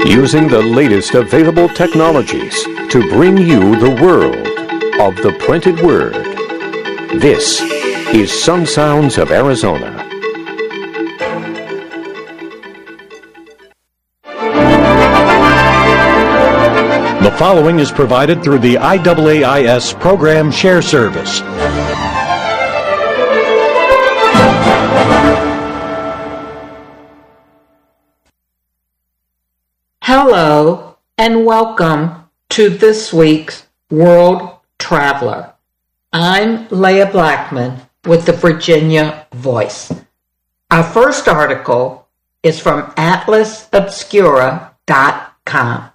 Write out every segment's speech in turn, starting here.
using the latest available technologies to bring you the world of the printed word. This is Sun Sounds of Arizona. The following is provided through the IAAIS Program Share Service. Hello and welcome to this week's World Traveler. I'm Leah Blackman with the Virginia Voice. Our first article is from atlasobscura.com.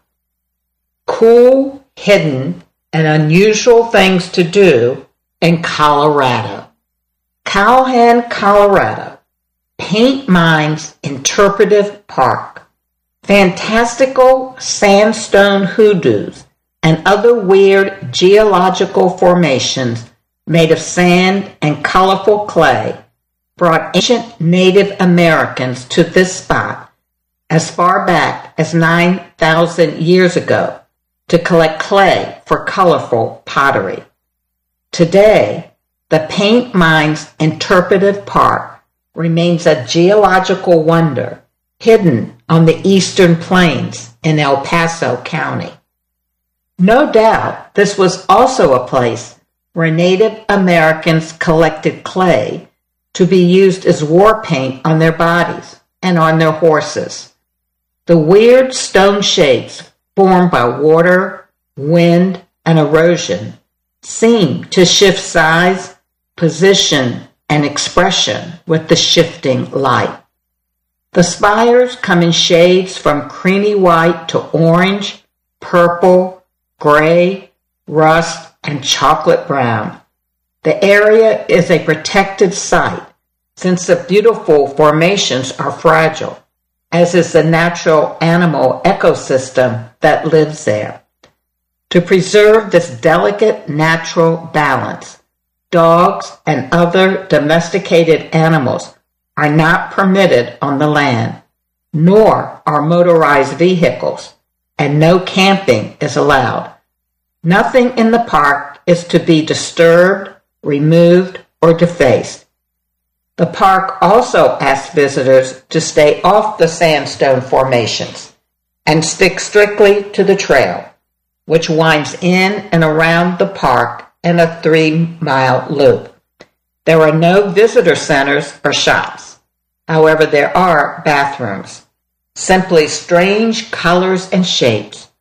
Cool, hidden, and unusual things to do in Colorado. Calhan, Colorado. Paint Mines Interpretive Park. Fantastical sandstone hoodoos and other weird geological formations made of sand and colorful clay brought ancient Native Americans to this spot as far back as 9,000 years ago to collect clay for colorful pottery. Today, the Paint Mines Interpretive Park remains a geological wonder hidden on the eastern plains in El Paso County. No doubt this was also a place where Native Americans collected clay to be used as war paint on their bodies and on their horses. The weird stone shapes formed by water, wind, and erosion seem to shift size, position, and expression with the shifting light. The spires come in shades from creamy white to orange, purple, gray, rust, and chocolate brown. The area is a protected site since the beautiful formations are fragile, as is the natural animal ecosystem that lives there. To preserve this delicate natural balance, dogs and other domesticated animals are not permitted on the land, nor are motorized vehicles, and no camping is allowed. Nothing in the park is to be disturbed, removed, or defaced. The park also asks visitors to stay off the sandstone formations and stick strictly to the trail, which winds in and around the park in a 3-mile loop. There are no visitor centers or shops. However, there are bathrooms. Simply strange colors and shapes